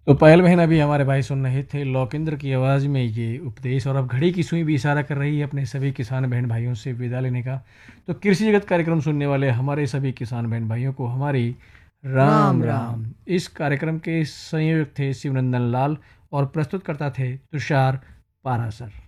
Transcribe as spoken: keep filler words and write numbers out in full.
तो पायल बहन, अभी हमारे भाई सुन रहे थे लोकेंद्र की आवाज़ में ये उपदेश, और अब घड़ी की सुई भी इशारा कर रही है अपने सभी किसान बहन भाइयों से विदा लेने का। तो कृषि जगत कार्यक्रम सुनने वाले हमारे सभी किसान बहन भाइयों को हमारी राम राम राम। राम। इस कार्यक्रम के संयोजक थे शिवनंदन लाल और प्रस्तुतकर्ता थे तुषार पारासर।